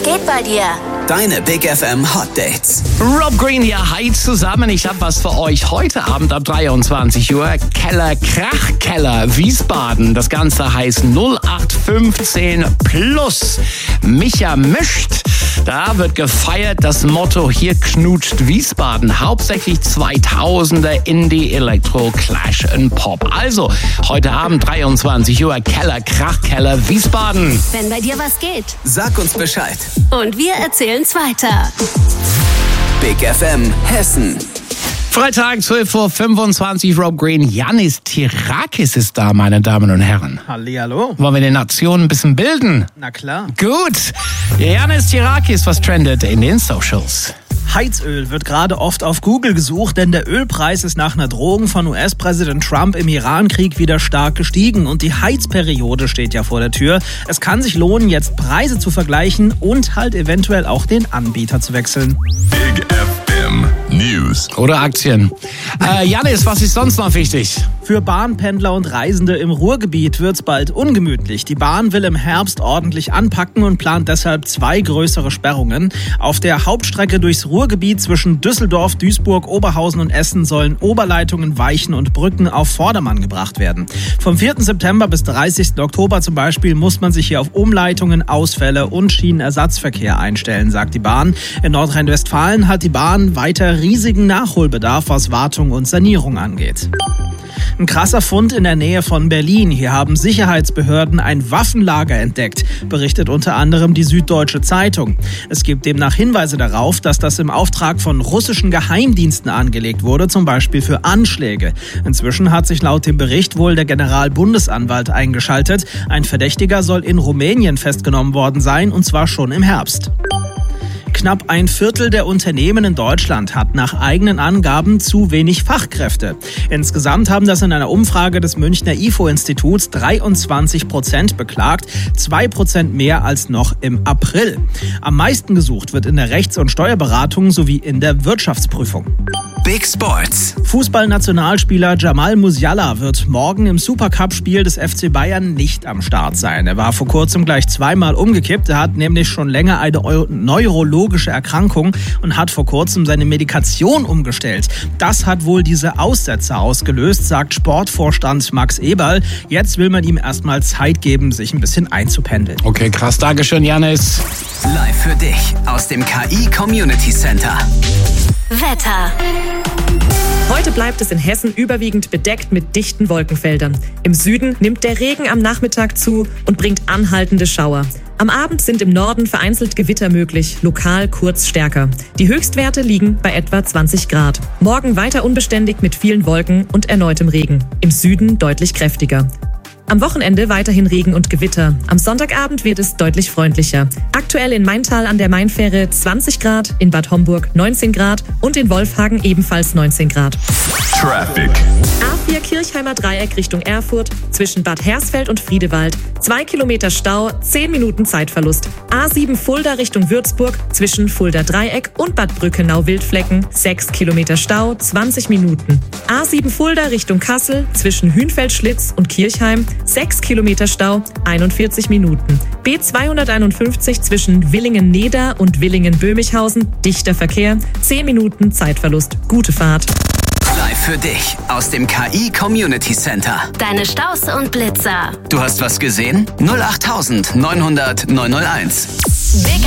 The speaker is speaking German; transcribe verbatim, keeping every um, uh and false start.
geht bei dir? Deine Big F M Hot Dates. Rob Green hier, hi zusammen. Ich habe was für euch heute Abend ab dreiundzwanzig Uhr. Keller Krachkeller Wiesbaden. Das Ganze heißt null acht fünfzehn plus. Micha mischt. Da wird gefeiert das Motto, hier knutscht Wiesbaden. Hauptsächlich zweitausender Indie, Elektro, Clash und Pop. Also, heute Abend dreiundzwanzig Uhr, Keller Krachkeller Wiesbaden. Wenn bei dir was geht. Sag uns Bescheid. Und wir erzählen's weiter. Big F M Hessen. Freitag, zwölf Uhr fünfundzwanzig, Rob Green. Yannis Tirakis ist da, meine Damen und Herren. Hallihallo. Wollen wir die Nation ein bisschen bilden? Na klar. Gut. Yannis Tirakis, was trendet in den Socials? Heizöl wird gerade oft auf Google gesucht, denn der Ölpreis ist nach einer Drohung von U S-Präsident Trump im Irankrieg wieder stark gestiegen und die Heizperiode steht ja vor der Tür. Es kann sich lohnen, jetzt Preise zu vergleichen und halt eventuell auch den Anbieter zu wechseln. Big F M News. Oder Aktien. Äh, Yannis, was ist sonst noch wichtig? Für Bahnpendler und Reisende im Ruhrgebiet wird's bald ungemütlich. Die Bahn will im Herbst ordentlich anpacken und plant deshalb zwei größere Sperrungen. Auf der Hauptstrecke durchs Ruhrgebiet zwischen Düsseldorf, Duisburg, Oberhausen und Essen sollen Oberleitungen, Weichen und Brücken auf Vordermann gebracht werden. Vom vierten September bis dreißigsten Oktober zum Beispiel muss man sich hier auf Umleitungen, Ausfälle und Schienenersatzverkehr einstellen, sagt die Bahn. In Nordrhein-Westfalen hat die Bahn weiter riesigen Nachholbedarf, was Wartung und Sanierung angeht. Ein krasser Fund in der Nähe von Berlin. Hier haben Sicherheitsbehörden ein Waffenlager entdeckt, berichtet unter anderem die Süddeutsche Zeitung. Es gibt demnach Hinweise darauf, dass das im Auftrag von russischen Geheimdiensten angelegt wurde, zum Beispiel für Anschläge. Inzwischen hat sich laut dem Bericht wohl der Generalbundesanwalt eingeschaltet. Ein Verdächtiger soll in Rumänien festgenommen worden sein, und zwar schon im Herbst. Knapp ein Viertel der Unternehmen in Deutschland hat nach eigenen Angaben zu wenig Fachkräfte. Insgesamt haben das in einer Umfrage des Münchner I F O-Instituts dreiundzwanzig Prozent beklagt, zwei Prozent mehr als noch im April. Am meisten gesucht wird in der Rechts- und Steuerberatung sowie in der Wirtschaftsprüfung. Big Sports. Fußballnationalspieler Jamal Musiala wird morgen im Supercup-Spiel des F C Bayern nicht am Start sein. Er war vor kurzem gleich zweimal umgekippt. Er hat nämlich schon länger eine neurologische Erkrankung und hat vor kurzem seine Medikation umgestellt. Das hat wohl diese Aussetzer ausgelöst, sagt Sportvorstand Max Eberl. Jetzt will man ihm erstmal Zeit geben, sich ein bisschen einzupendeln. Okay, krass. Dankeschön, Yannis. Live für dich aus dem K I Community Center. Wetter. Heute bleibt es in Hessen überwiegend bedeckt mit dichten Wolkenfeldern. Im Süden nimmt der Regen am Nachmittag zu und bringt anhaltende Schauer. Am Abend sind im Norden vereinzelt Gewitter möglich, lokal kurz stärker. Die Höchstwerte liegen bei etwa zwanzig Grad. Morgen weiter unbeständig mit vielen Wolken und erneutem Regen. Im Süden deutlich kräftiger. Am Wochenende weiterhin Regen und Gewitter. Am Sonntagabend wird es deutlich freundlicher. Aktuell in Maintal an der Mainfähre zwanzig Grad, in Bad Homburg neunzehn Grad und in Wolfhagen ebenfalls neunzehn Grad. Traffic. A vier Kirchheimer Dreieck Richtung Erfurt, zwischen Bad Hersfeld und Friedewald. zwei Kilometer Stau, zehn Minuten Zeitverlust. A sieben Fulda Richtung Würzburg, zwischen Fulda Dreieck und Bad Brückenau-Wildflecken. sechs Kilometer Stau, zwanzig Minuten. A sieben Fulda Richtung Kassel, zwischen Hünfeld-Schlitz und Kirchheim. sechs Kilometer Stau, einundvierzig Minuten. B zweihunderteinundfünfzig zwischen Willingen-Neder und Willingen-Böhmichhausen. Dichter Verkehr, zehn Minuten Zeitverlust. Gute Fahrt. Live für dich aus dem K I Community Center. Deine Staus und Blitzer. Du hast was gesehen? null acht neunhundert neunhunderteins. Big